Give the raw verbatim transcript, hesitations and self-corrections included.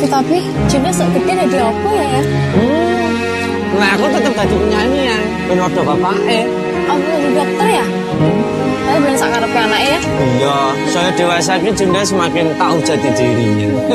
Tapi-tapi Junda sok gede dari apa ya ya? Hmm, nah aku tetap jadi penyanyi ya. Benar tuh bapak eh. Aku jadi dokter ya? Tapi bener sakarepnya anaknya ya? Iya, saya dewasa ini Junda semakin tahu jati dirinya.